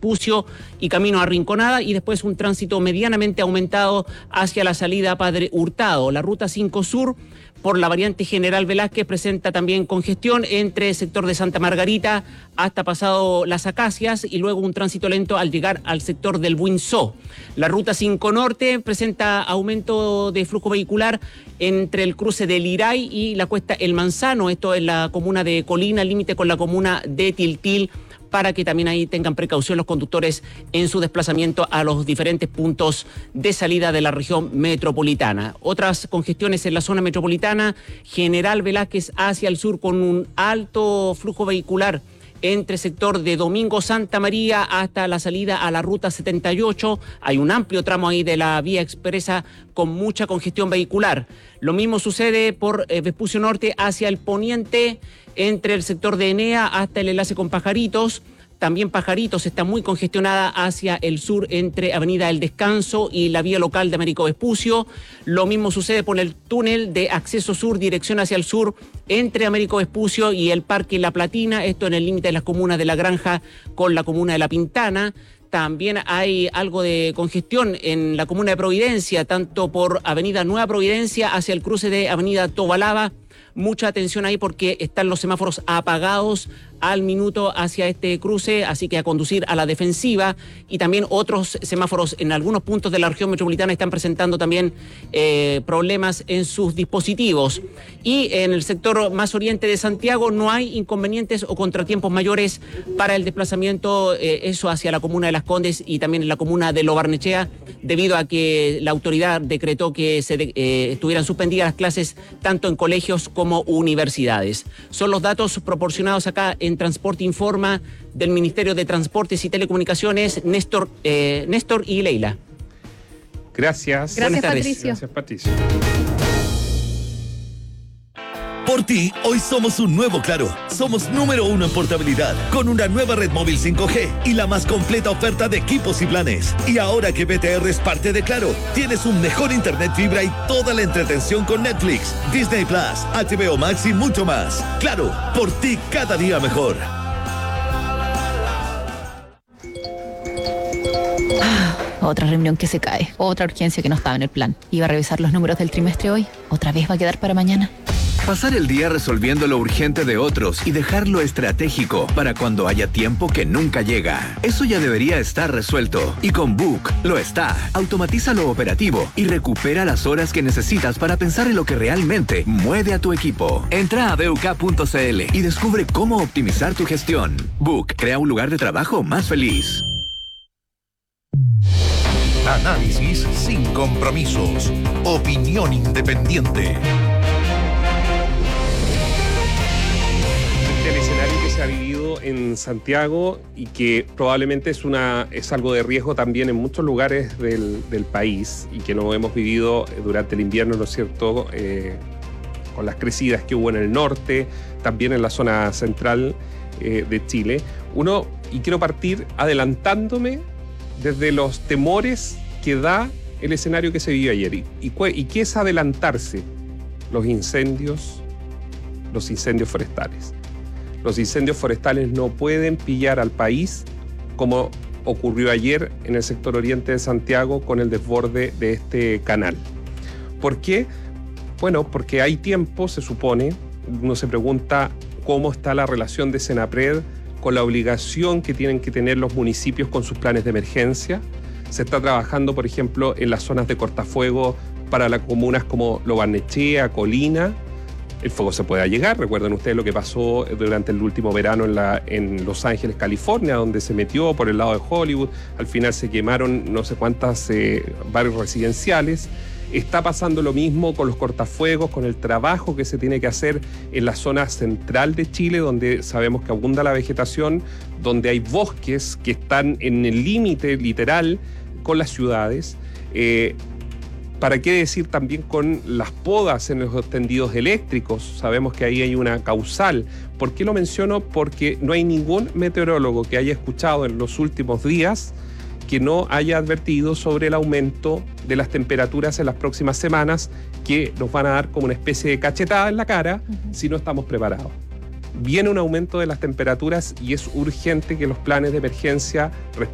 Vespucio y camino a Rinconada, y después un tránsito medianamente aumentado hacia la salida a Padre Hurtado. La ruta 5 Sur por la variante General Velázquez presenta también congestión entre el sector de Santa Margarita hasta pasado Las Acacias, y luego un tránsito lento al llegar al sector del Buinzó. La ruta 5 Norte presenta aumento de flujo vehicular entre el cruce del Iray y la cuesta El Manzano, esto en la comuna de Colina, límite con la comuna de Tiltil, para que también ahí tengan precaución los conductores en su desplazamiento a los diferentes puntos de salida de la región metropolitana. Otras congestiones en la zona metropolitana: General Velázquez hacia el sur con un alto flujo vehicular entre sector de Domingo Santa María hasta la salida a la ruta 78. Hay un amplio tramo ahí de la vía expresa con mucha congestión vehicular. Lo mismo sucede por Vespucio Norte hacia el poniente, entre el sector de Enea hasta el enlace con Pajaritos. También Pajaritos está muy congestionada hacia el sur entre Avenida El Descanso y la vía local de Américo Vespucio. Lo mismo sucede por el túnel de acceso sur, dirección hacia el sur, entre Américo Vespucio y el Parque La Platina, esto en el límite de las comunas de La Granja con la comuna de La Pintana. También hay algo de congestión en la comuna de Providencia, tanto por Avenida Nueva Providencia hacia el cruce de Avenida Tobalaba. Mucha atención ahí porque están los semáforos apagados al minuto hacia este cruce, así que a conducir a la defensiva. Y también otros semáforos en algunos puntos de la región metropolitana están presentando también problemas en sus dispositivos. Y en el sector más oriente de Santiago no hay inconvenientes o contratiempos mayores para el desplazamiento, eso hacia la comuna de Las Condes y también en la comuna de Lo Barnechea, debido a que la autoridad decretó que estuvieran suspendidas las clases tanto en colegios como universidades. Son los datos proporcionados acá en Transporte Informa del Ministerio de Transportes y Telecomunicaciones, Néstor y Leila. Gracias. Gracias, Patricio. Gracias, Patricio. Por ti, hoy somos un nuevo Claro. Somos número 1 en portabilidad, con una nueva red móvil 5G y la más completa oferta de equipos y planes. Y ahora que BTR es parte de Claro, tienes un mejor internet fibra y toda la entretención con Netflix, Disney Plus, HBO Max y mucho más. Claro, por ti cada día mejor. Otra reunión que se cae, otra urgencia que no estaba en el plan. Iba a revisar los números del trimestre hoy, otra vez va a quedar para mañana. Pasar el día resolviendo lo urgente de otros y dejar lo estratégico para cuando haya tiempo que nunca llega. Eso ya debería estar resuelto. Y con Book lo está. Automatiza lo operativo y recupera las horas que necesitas para pensar en lo que realmente mueve a tu equipo. Entra a BUK.cl y descubre cómo optimizar tu gestión. Book crea un lugar de trabajo más feliz. Análisis sin compromisos. Opinión independiente. El escenario que se ha vivido en Santiago y que probablemente es algo de riesgo también en muchos lugares del país y que no hemos vivido durante el invierno, ¿no es cierto?, con las crecidas que hubo en el norte, también en la zona central de Chile. Y quiero partir adelantándome desde los temores que da el escenario que se vivió ayer. ¿Y qué es adelantarse? Los incendios forestales. Los incendios forestales no pueden pillar al país como ocurrió ayer en el sector oriente de Santiago con el desborde de este canal. ¿Por qué? Bueno, porque hay tiempo, se supone, uno se pregunta cómo está la relación de Senapred con la obligación que tienen que tener los municipios con sus planes de emergencia. Se está trabajando, por ejemplo, en las zonas de cortafuego para las comunas como Lo Barnechea, Colina. El fuego se puede llegar. Recuerden ustedes lo que pasó durante el último verano en Los Ángeles, California, donde se metió por el lado de Hollywood. Al final se quemaron no sé cuántas barrios residenciales. Está pasando lo mismo con los cortafuegos, con el trabajo que se tiene que hacer en la zona central de Chile, donde sabemos que abunda la vegetación, donde hay bosques que están en el límite literal con las ciudades. ¿Para qué decir también con las podas en los tendidos eléctricos? Sabemos que ahí hay una causal. ¿Por qué lo menciono? Porque no hay ningún meteorólogo que haya escuchado en los últimos días que no haya advertido sobre el aumento de las temperaturas en las próximas semanas, que nos van a dar como una especie de cachetada en la cara si no estamos preparados. Viene un aumento de las temperaturas y es urgente que los planes de emergencia